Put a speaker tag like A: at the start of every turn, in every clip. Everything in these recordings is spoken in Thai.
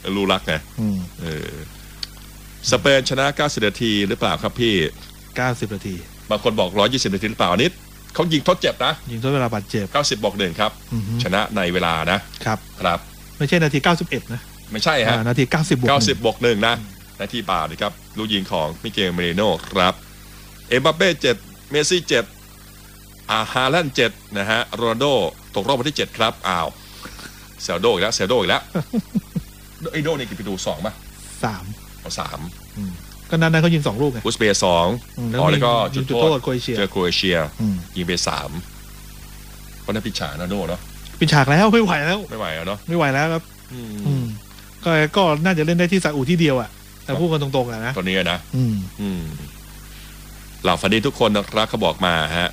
A: รู้รักไงสเปนชนะ90นาทีหรือเปล่าครับพี่
B: 90นาที
A: บางคนบอก120นาทีหรือเปล่านิดเขายิงทดเจ็บนะ
B: ยิงทดเวลาบาดเจ็บ
A: 90+1ครับชนะในเวลานะครับ
B: ไม่ใช่นาที91นะ
A: ไม่ใช่ฮะ
B: นาที
A: 90+1นะนาทีบาทนะครับลูกยิงของมิเกลเมเรโน่ครับเอ็มบัปเป้7เมสซี่7ฮาแลนด์7นะฮะโรนัลโดตกรอบวันที่7ครับอ้าวเซลโดอีกแล้วไอโดนี่กี่ประตู2ป่ะ3
B: ก็นั้นเขายิง2ลูกไง
A: อุซเบย์2แล้วก็จุดโทษเจอโครเอเชียยิงไป3ก็น่าปิดฉากนะโดเนาะ
B: ปิดฉากแล้วไม่ไหวแล้ว
A: เนาะ
B: ไม่ไหวแล้วครับก็น่าจะเล่นได้ที่ซาอุที่เดียวอ่ะแต่พูดกันตรงๆนะ
A: ตอนนี้นะเหล่าฟันดีทุกคนนะครับเขาบอกมาฮะ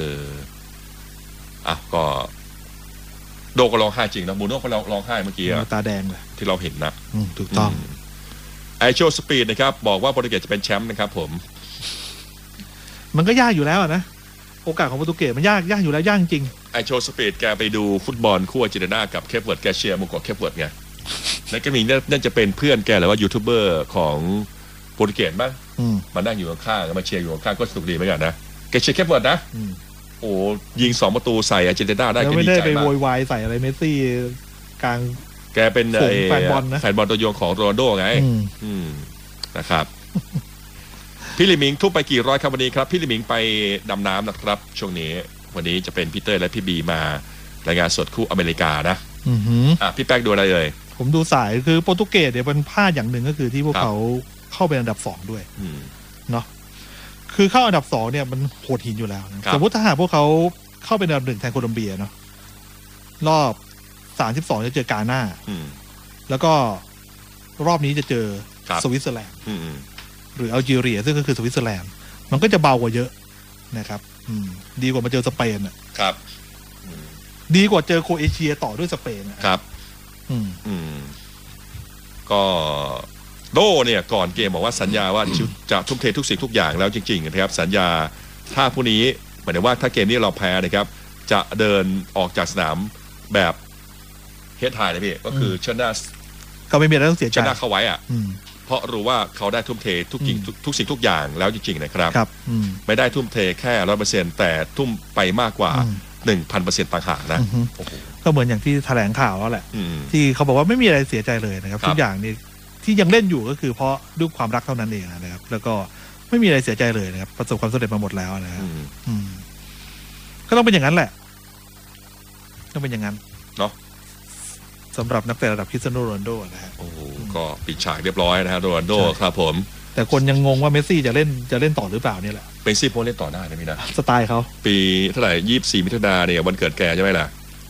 A: ก็โดก็ร้องไห้จริงนะบูโน่ก็ร้องไห้เมื่อกี้
B: ตาแดงเลย
A: ที่เราเห็นนะ
B: ถูกต้อง
A: ไอโชสปีดนะครับบอกว่าโปรตุเกสจะเป็นแชมป์นะครับผม
B: มันก็ยากอยู่แล้วนะโอกาสของโปรตุเกสมันยากอยู่แล้วยากจริง
A: ไอโชสปีดแกไปดูฟุตบอลคู่อาร์เจนตินากับเคปเวิร์ดแกเชียร์มุกกับเคปเวิร์ดไงแล้วก็มีน่าจะเป็นเพื่อนแกหรือว่ายูทูบเบอร์ของโปรตุเกสบ้างมานั่งอยู่ข้างๆมาเชียร์อยู่ข้างๆก็สนุกดีเหมือนกันนะแกเชียร์เคปเวิร์ดนะโอ้ยิง2ประตูใส่อาร์เจนตินาได้
B: ก็ดีใจมากแล้วไม่ได้ไปโวยวายใส่อะไรเมสซี่กลาง
A: แกเป็นแฟนบอลตัวยงของโรนัลโดไงนะครับพี่ลิมิงทุบไปกี่ร้อยครับวันนี้ครับพี่ลิมิงไปดำน้ำนะครับช่วงนี้วันนี้จะเป็นพี่เต้และพี่บีมารายงานสดคู่อเมริกานะพี่แป๊กดูอะไรเลย
B: ผมดูสายคือโปรตุเกสเนี่ยเป็นพลาดอย่างหนึ่งก็คือที่พวกเขาเข้าเป็นอันดับ2ด้วยเนาะคือเข้าอันดับ2เนี่ยมันโหดหินอยู่แล้วสมมติถ้าหากพวกเขาเข้าเป็นอันดับ1แทนโคลอมเบียเนาะรอบ32จะเจอกาน่าแล้วก็รอบนี้จะเจอสวิตเซอร์แลนด์หรืออัลจีเรียซึ่งก็คือสวิตเซอร์แลนด์มันก็จะเบากว่าเยอะนะครับดีกว่ามาเจอสเปนอ่ะ
A: ครับ
B: ดีกว่าเจอโครเอเชียต่อด้วยสเปน
A: นะครับก็โดเนี่ยก่อนเกมบอกว่าสัญญาว่าจะทุ่มเททุกสิ่งทุกอย่างแล้วจริงๆนะครับสัญญาถ้าผู้นี้หมายถึงว่าถ้าเกมนี้เราแพ้นะครับจะเดินออกจากสนามแบบเฮดไฮนะพี่ก็คือเชิญหน้า
B: ก็ไม่มีอะไรต้องเสียใจ
A: เชิญหน้าเขาไว้เพราะรู้ว่าเขาได้ทุ่มเททุกสิ่งทุกอย่างแล้วจริงๆนะครับไม่ได้ทุ่มเทแค่ 100% แต่ทุ่มไปมากกว่า 1,000% ต่างหากนะ
B: ก็เหมือนอย่างที่แถลงข่าวแล้วแหละที่เขาบอกว่าไม่มีอะไรเสียใจเลยนะครับทุกอย่างนี่ที่ยังเล่นอยู่ก็คือเพราะด้วยความรักเท่านั้นเองนะครับแล้วก็ไม่มีอะไรเสียใจเลยนะครับประสบความสำเร็จมาหมดแล้วนะครับก็ต้องเป็นอย่างนั้นแหละต้องเป็นอย่างนั้น
A: เนาะ
B: สำหรับนักเตะระดับคริสเตียโนโรนัลโดนะฮะ
A: ก็ปิดฉากเรียบร้อยนะฮะโรนัลโดครับผม
B: แต่คนยังงงว่าเมสซี่จะเล่นต่อหรือเปล่าเนี่ยแหละ
A: เมสซี่พอเล่นต่อได้ไหมนะ
B: สไตล์เขา
A: ปีเท่าไหร่24 มิถุนายนเนี่ยวันเกิดแกใช่ไหมล่ะ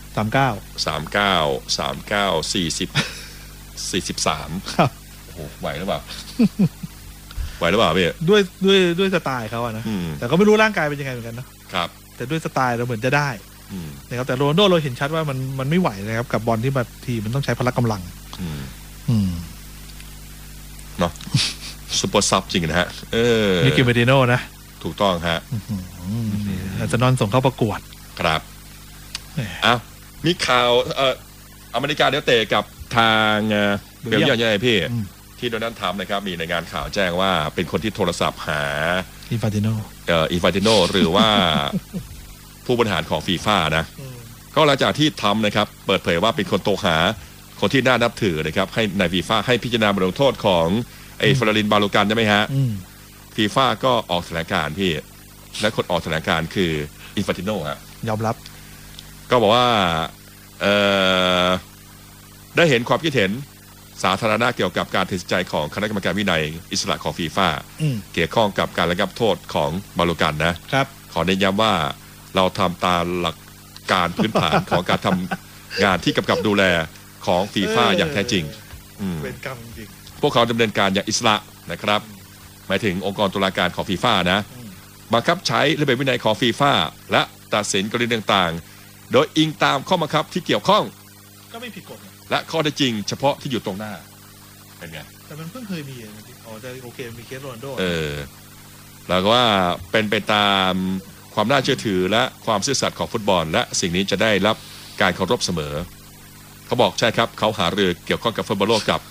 A: 43ครับโอ้โหไหวหรือเปล่าพี่
B: ด้วยสไตล์เขาอะนะแต่ก็ไม่รู้ร่างกายเป็นยังไงเหมือนกันนะครับแต่ด้วยสไตล์เราเหมือนจะได้นะครับแต่โรนัลโดเราเห็นชัดว่ามันไม่ไหวนะครับกับบอลที่บางทีมันต้องใช้พละกำลัง
A: เนาะซุปเปอร์ซับจริงนะฮะ
B: มิเกล เมดิโน่นะ
A: ถูกต้องฮะ
B: อาร์เซนอลส่งเข้าประกวด
A: ครับมีข่าวอเมริกาเดลเตะกับทางเบลเยียมยังไงพี่ที่โดนัลด์ทรัมป์นะครับมีรายงานข่าวแจ้งว่าเป็นคนที่โทรศัพท์หา
B: อินฟานติโน
A: หรือว่าผู้บริหารของฟีฟ่านะก็หลังจากที่ทำนะครับเปิดเผยว่าเป็นคนโทรหาคนที่น่านับถือนะครับให้ในฟีฟ่าให้พิจารณาบทลงโทษของไอ้ฟลอรินบาโลกันใช่ไหมฮะฟีฟ่าก็ออกแถลงการพี่และคนออกแถลงการคืออินฟานติโนฮะ
B: ยอมรับ
A: ก็บอกว่าได้เห็นความคิดเห็นสาธารณะเกี่ยวกับการตัดสินใจของคณะกรรมการวินัยอิสระของฟีฟ่าเกี่ยวข้องกับการระงับโทษของบาโลกันนะครับขอเน้นย้ำว่าเราทำตามหลักการพื้นฐานของการทำงานที่กำกับดูแลของฟีฟ่าอย่างแท้จริง
B: เป็นกรรมจริง
A: พวกเขาดำเนินการอย่างอิสระนะครับหมายถึงองค์กรตุลาการของฟีฟ่านะบังคับใช้ระเบียบวินัยของฟีฟ่าและตัดสินกรณีต่างๆโดยอิงตามข้อบังคับที่เกี่ยวข้อง
B: ก็ไม่ผิดกฎ
A: และข้อเท็จจริงเฉพาะที่อยู่ตรงหน้าเป็นไง
B: แต่มันเพิ่งเคยมีจะโอเคมีเคสโรนัลโด
A: แล้วก็ว่าเป็นไปตามความน่าเชื่อถือและความซื่อสัตย์ของฟุตบอลและสิ่งนี้จะได้รับการเคารพเสมอเขาบอกใช่ครับเขาหารือเกี่ยวข้องกับฟุตบอลโลกกับ